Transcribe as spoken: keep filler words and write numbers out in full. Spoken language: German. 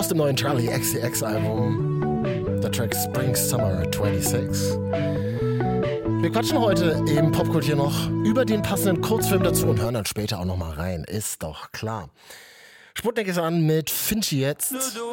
dem neuen Charlie X C X Album. Der Track Spring Summer sechsundzwanzig. Wir quatschen heute im Popkult hier noch über den passenden Kurzfilm dazu und hören dann später auch noch mal rein. Ist doch klar. Sputnik ist an mit Finchi jetzt.